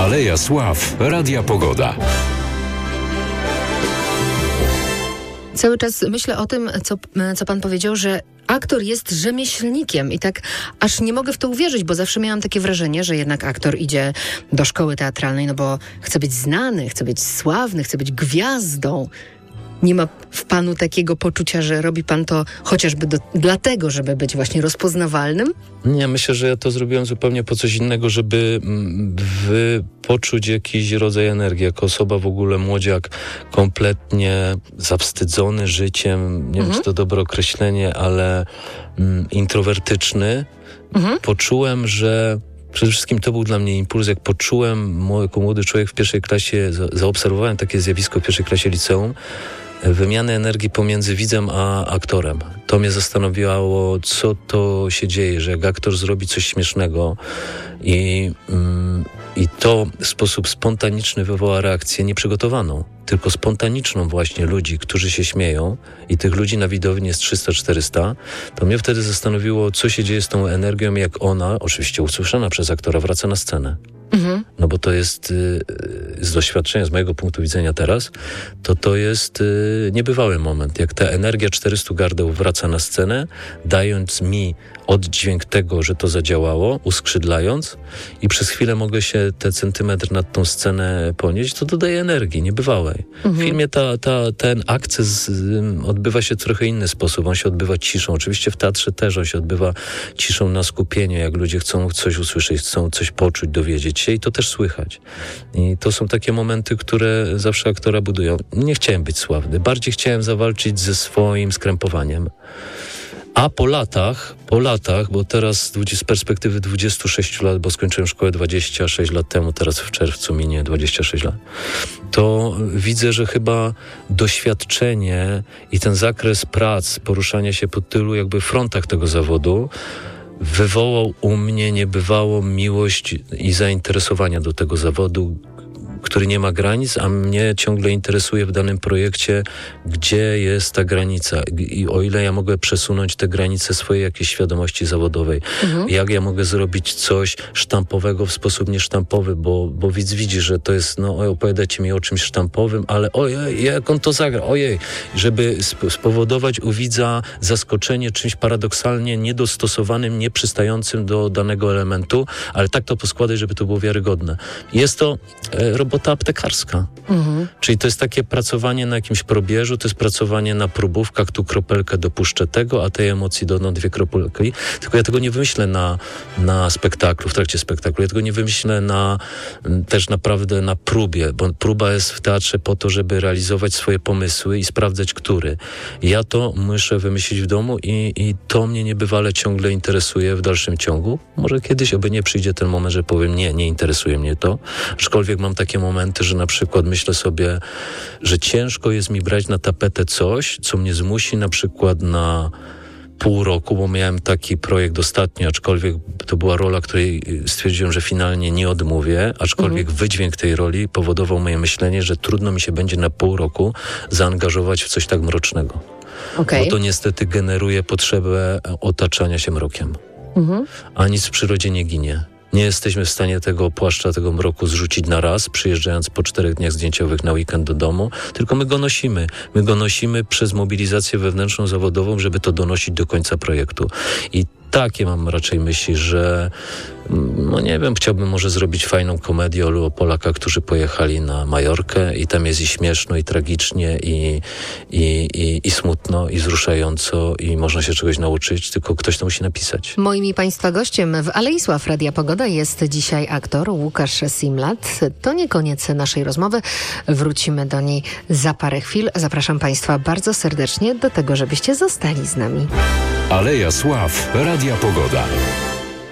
Aleja Sław, Radia Pogoda. Cały czas myślę o tym, co pan powiedział, że aktor jest rzemieślnikiem i tak aż nie mogę w to uwierzyć, bo zawsze miałam takie wrażenie, że jednak aktor idzie do szkoły teatralnej, no bo chce być znany, chce być sławny, chce być gwiazdą. Nie ma w panu takiego poczucia, że robi pan to chociażby dlatego, żeby być właśnie rozpoznawalnym? Nie, myślę, że ja to zrobiłem zupełnie po coś innego, żeby poczuć jakiś rodzaj energii. Jako osoba w ogóle młodziak, kompletnie zawstydzony życiem, nie wiem, czy to dobre określenie, ale introwertyczny, poczułem, że przede wszystkim to był dla mnie impuls, jak poczułem, jako młody człowiek w pierwszej klasie, zaobserwowałem takie zjawisko w pierwszej klasie liceum, wymiany energii pomiędzy widzem a aktorem. To mnie zastanawiało, co to się dzieje, że jak aktor zrobi coś śmiesznego i to w sposób spontaniczny wywoła reakcję nieprzygotowaną, tylko spontaniczną właśnie ludzi, którzy się śmieją i tych ludzi na widowni jest 300-400, to mnie wtedy zastanowiło, co się dzieje z tą energią, jak ona, oczywiście usłyszana przez aktora, wraca na scenę. No bo to jest z doświadczenia, z mojego punktu widzenia teraz, to jest niebywały moment, jak ta energia 400 gardeł wraca na scenę, dając mi oddźwięk tego, że to zadziałało, uskrzydlając i przez chwilę mogę się te centymetr nad tą scenę ponieść, to dodaje energii niebywałej. W filmie ten akces odbywa się w trochę inny sposób, on się odbywa ciszą. Oczywiście w teatrze też on się odbywa ciszą na skupienie, jak ludzie chcą coś usłyszeć, chcą coś poczuć, dowiedzieć się i to też słychać. I to są takie momenty, które zawsze aktora budują. Nie chciałem być sławny, bardziej chciałem zawalczyć ze swoim skrępowaniem. A po latach, bo teraz z perspektywy 26 lat, bo skończyłem szkołę 26 lat temu, teraz w czerwcu minie 26 lat, to widzę, że chyba doświadczenie i ten zakres prac, poruszania się po tylu jakby frontach tego zawodu wywołał u mnie niebywałą miłość i zainteresowania do tego zawodu, który nie ma granic, a mnie ciągle interesuje w danym projekcie, gdzie jest ta granica i o ile ja mogę przesunąć te granice swojej jakiejś świadomości zawodowej. Jak ja mogę zrobić coś sztampowego w sposób niesztampowy, bo widz widzi, że to jest, opowiadacie mi o czymś sztampowym, ale ojej, jak on to zagra, ojej, żeby spowodować u widza zaskoczenie czymś paradoksalnie niedostosowanym, nieprzystającym do danego elementu, ale tak to poskładać, żeby to było wiarygodne. Jest to robota aptekarska. Czyli to jest takie pracowanie na jakimś probierzu, to jest pracowanie na próbówkach, tu kropelkę dopuszczę tego, a tej emocji dodam 2 kropelki. Tylko ja tego nie wymyślę na spektaklu, w trakcie spektaklu. Ja tego nie wymyślę też naprawdę na próbie, bo próba jest w teatrze po to, żeby realizować swoje pomysły i sprawdzać, który. Ja to muszę wymyślić w domu i to mnie niebywale ciągle interesuje w dalszym ciągu. Może kiedyś, oby nie przyjdzie ten moment, że powiem, nie interesuje mnie to. Aczkolwiek mam takie momenty, że na przykład myślę sobie, że ciężko jest mi brać na tapetę coś, co mnie zmusi na przykład na pół roku, bo miałem taki projekt ostatnio, aczkolwiek to była rola, której stwierdziłem, że finalnie nie odmówię, aczkolwiek wydźwięk tej roli powodował moje myślenie, że trudno mi się będzie na pół roku zaangażować w coś tak mrocznego. Bo to niestety generuje potrzebę otaczania się mrokiem. A nic w przyrodzie nie ginie. Nie jesteśmy w stanie tego płaszcza, tego mroku zrzucić na raz, przyjeżdżając po 4 dniach zdjęciowych na weekend do domu, tylko my go nosimy. My go nosimy przez mobilizację wewnętrzną, zawodową, żeby to donosić do końca projektu. I takie mam raczej myśli, że nie wiem, chciałbym może zrobić fajną komedię o Polakach, którzy pojechali na Majorkę i tam jest i śmieszno, i tragicznie, i smutno, i wzruszająco, i można się czegoś nauczyć, tylko ktoś to musi napisać. Moim i Państwa gościem w Alei Sław Radia Pogoda jest dzisiaj aktor Łukasz Simlat. To nie koniec naszej rozmowy. Wrócimy do niej za parę chwil. Zapraszam Państwa bardzo serdecznie do tego, żebyście zostali z nami. Aleja Sław, Radia Pogoda.